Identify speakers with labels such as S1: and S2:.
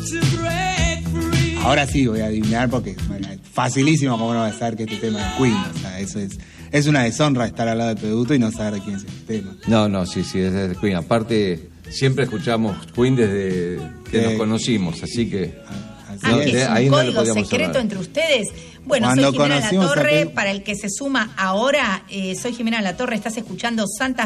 S1: Ahora sí voy a adivinar porque bueno, es facilísimo como no va a saber que este tema es Queen. O sea, eso es una deshonra estar al lado de Peduto y no saber de quién es este tema.
S2: No, sí, es de Queen. Aparte, siempre escuchamos Queen desde que nos conocimos, así que...
S3: es un
S2: ahí no
S3: código
S2: le podíamos
S3: secreto
S2: hablar.
S3: entre ustedes. Bueno,
S1: Cuando
S3: soy Jimena
S1: conocimos
S3: Latorre,
S1: a
S3: para el que se suma ahora, soy Jimena Latorre, estás escuchando Santas